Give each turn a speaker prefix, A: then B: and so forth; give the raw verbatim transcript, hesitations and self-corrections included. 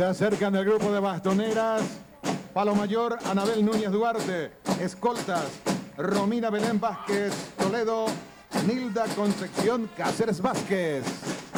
A: Se acercan del grupo de bastoneras. Palo mayor, Anabel Núñez Duarte. Escoltas, Romina Belén Vázquez Toledo, Nilda Concepción Cáceres Vázquez.